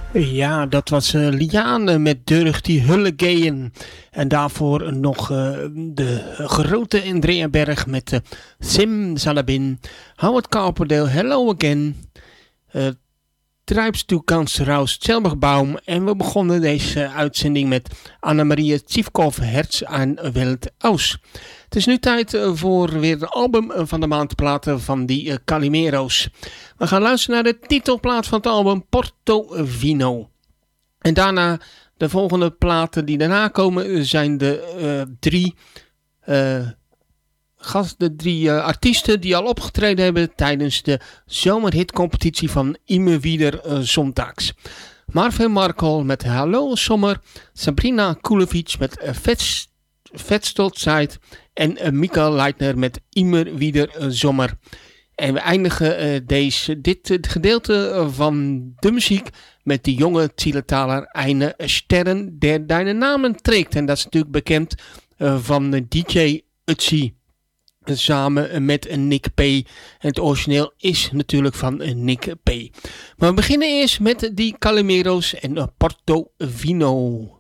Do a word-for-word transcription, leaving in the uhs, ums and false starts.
Ja, dat was uh, Liane met Durg die Hullegeeën. En daarvoor nog uh, de grote Andreaberg met uh, Sim Salabin. Howard Carpendale, Hello Again. Uh, Tribes to Kans Raus Zelberbaum. En we begonnen deze uh, uitzending met Anna-Maria Tsivkov, Herz aan Welt Aus. Het is nu tijd uh, voor weer de album van de maand platen van die uh, Calimero's. We gaan luisteren naar de titelplaat van het album Portofino. En daarna de volgende platen die daarna komen zijn de uh, drie, uh, gast, de drie uh, artiesten die al opgetreden hebben tijdens de zomerhitcompetitie van Immer wieder uh, Zondags. Marvin Markol met Hallo Sommer, Sabrina Kulevic met uh, Vets, Vetstolzeit en uh, Mikael Leitner met Immer wieder uh, Sommer. En we eindigen uh, deze, dit uh, gedeelte van de muziek met de jonge Zillertaler Eine Sterren der deine Namen trägt. En dat is natuurlijk bekend uh, van uh, D J Ötzi samen met Nick P. En het origineel is natuurlijk van uh, Nick P. Maar we beginnen eerst met die Calimero's en uh, Portofino.